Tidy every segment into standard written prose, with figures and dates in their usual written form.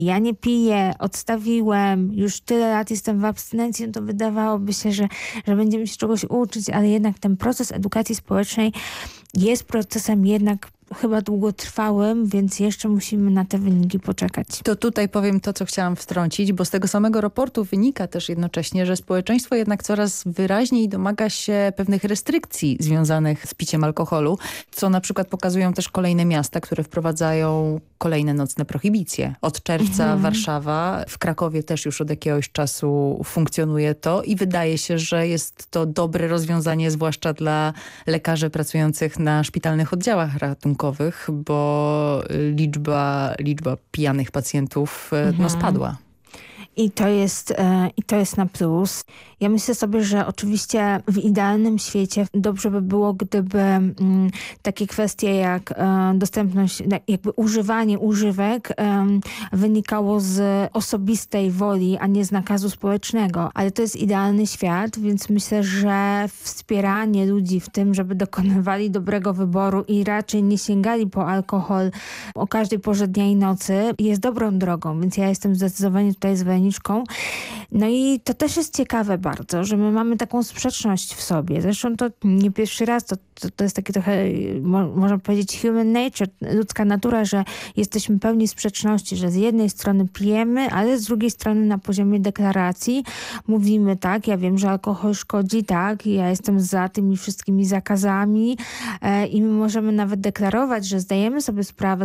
ja nie piję, odstawiłem, już tyle lat jestem w abstynencji, no to wydawałoby się, że będziemy się czegoś uczyć, ale jednak ten proces edukacji społecznej jest procesem jednak chyba długotrwałym, więc jeszcze musimy na te wyniki poczekać. To tutaj powiem to, co chciałam wtrącić, bo z tego samego raportu wynika też jednocześnie, że społeczeństwo jednak coraz wyraźniej domaga się pewnych restrykcji związanych z piciem alkoholu, co na przykład pokazują też kolejne miasta, które wprowadzają kolejne nocne prohibicje. Od czerwca Warszawa, w Krakowie też już od jakiegoś czasu funkcjonuje to i wydaje się, że jest to dobre rozwiązanie, zwłaszcza dla lekarzy pracujących na szpitalnych oddziałach ratunkowych, bo liczba pijanych pacjentów spadła. I to jest na plus. Ja myślę sobie, że oczywiście w idealnym świecie dobrze by było, gdyby takie kwestie jak dostępność, jakby używanie używek wynikało z osobistej woli, a nie z nakazu społecznego. Ale to jest idealny świat, więc myślę, że wspieranie ludzi w tym, żeby dokonywali dobrego wyboru i raczej nie sięgali po alkohol o każdej porze dnia i nocy jest dobrą drogą, więc ja jestem zdecydowanie tutaj zwolenniczką. No i to też jest ciekawe bardzo, że my mamy taką sprzeczność w sobie. Zresztą to nie pierwszy raz, to jest takie trochę, można powiedzieć, human nature, ludzka natura, że jesteśmy pełni sprzeczności, że z jednej strony pijemy, ale z drugiej strony na poziomie deklaracji mówimy tak, ja wiem, że alkohol szkodzi, tak, ja jestem za tymi wszystkimi zakazami i my możemy nawet deklarować, że zdajemy sobie sprawę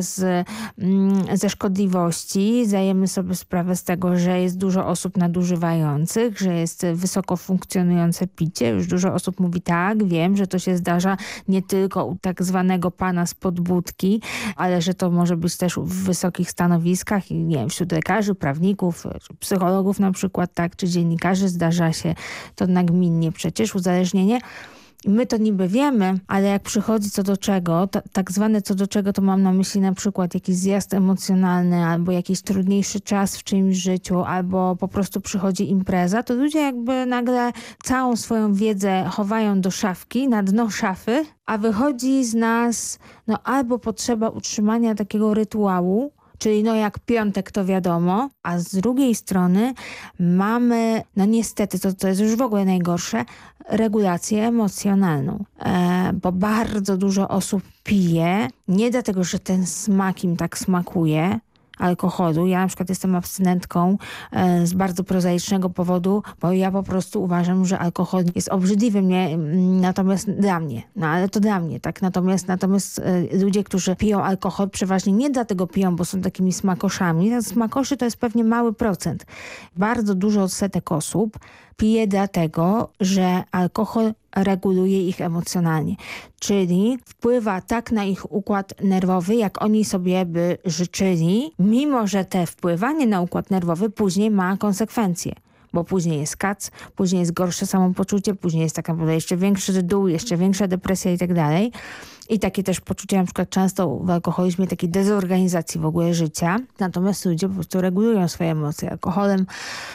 ze szkodliwości, zdajemy sobie sprawę z tego, że jest dużo osób nadużywających, że jest wysoko funkcjonujące picie. Już dużo osób mówi tak, wiem, że to się zdarza nie tylko u tak zwanego pana spod budki, ale że to może być też w wysokich stanowiskach i nie wiem, wśród lekarzy, prawników, psychologów na przykład, tak, czy dziennikarzy zdarza się to nagminnie przecież uzależnienie. My to niby wiemy, ale jak przychodzi co do czego, tak zwane co do czego, to mam na myśli na przykład jakiś zjazd emocjonalny albo jakiś trudniejszy czas w czyimś życiu, albo po prostu przychodzi impreza, to ludzie jakby nagle całą swoją wiedzę chowają do szafki, na dno szafy, a wychodzi z nas albo potrzeba utrzymania takiego rytuału, czyli jak piątek to wiadomo, a z drugiej strony mamy, niestety, to jest już w ogóle najgorsze, regulację emocjonalną. Bo bardzo dużo osób pije, nie dlatego, że ten smak im tak smakuje, alkoholu. Ja na przykład jestem abstynentką z bardzo prozaicznego powodu, bo ja po prostu uważam, że alkohol jest obrzydliwy natomiast dla mnie. Ale to dla mnie, tak? Natomiast ludzie, którzy piją alkohol, przeważnie nie dlatego piją, bo są takimi smakoszami. Smakoszy to jest pewnie mały procent. Bardzo dużo odsetek osób pije dlatego, że alkohol reguluje ich emocjonalnie. Czyli wpływa tak na ich układ nerwowy, jak oni sobie by życzyli, mimo że te wpływanie na układ nerwowy później ma konsekwencje. Bo później jest kac, później jest gorsze samopoczucie, później jest tak naprawdę jeszcze większy dół, jeszcze większa depresja i tak dalej. I takie też poczucie na przykład często w alkoholizmie takiej dezorganizacji w ogóle życia. Natomiast ludzie po prostu regulują swoje emocje alkoholem,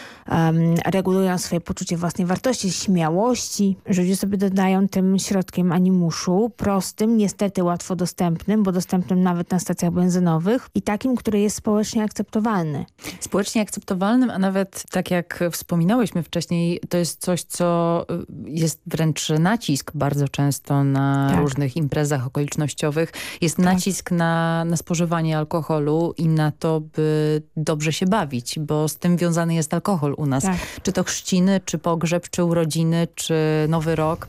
regulują swoje poczucie własnej wartości, śmiałości. Ludzie sobie dodają tym środkiem animuszu, prostym, niestety łatwo dostępnym, bo dostępnym nawet na stacjach benzynowych i takim, który jest społecznie akceptowalny. Społecznie akceptowalnym, a nawet tak jak wspominałyśmy wcześniej, to jest coś, co jest wręcz nacisk bardzo często na różnych imprezach okolicznościowych. Jest nacisk na spożywanie alkoholu i na to, by dobrze się bawić, bo z tym wiązany jest alkohol u nas. Tak. Czy to chrzciny, czy pogrzeb, czy urodziny, czy Nowy Rok.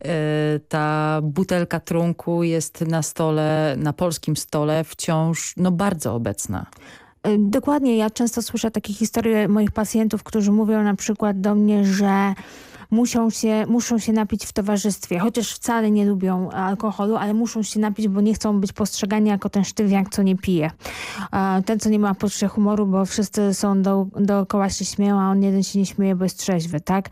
Ta butelka trunku jest na stole, na polskim stole wciąż bardzo obecna. Dokładnie. Ja często słyszę takie historie moich pacjentów, którzy mówią na przykład do mnie, że muszą się napić w towarzystwie, chociaż wcale nie lubią alkoholu, ale muszą się napić, bo nie chcą być postrzegani jako ten sztywniak, co nie pije. Ten, co nie ma poczucia humoru, bo wszyscy są dookoła się śmieją, a on jeden się nie śmieje, bo jest trzeźwy, tak?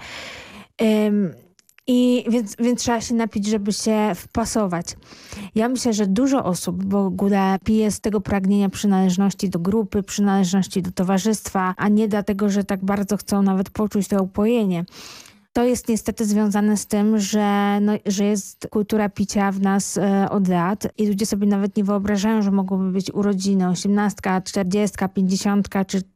Więc trzeba się napić, żeby się wpasować. Ja myślę, że dużo osób w ogóle pije z tego pragnienia przynależności do grupy, przynależności do towarzystwa, a nie dlatego, że tak bardzo chcą nawet poczuć to upojenie. To jest niestety związane z tym, że jest kultura picia w nas od lat i ludzie sobie nawet nie wyobrażają, że mogłyby być urodziny, 18, 40, 50 czy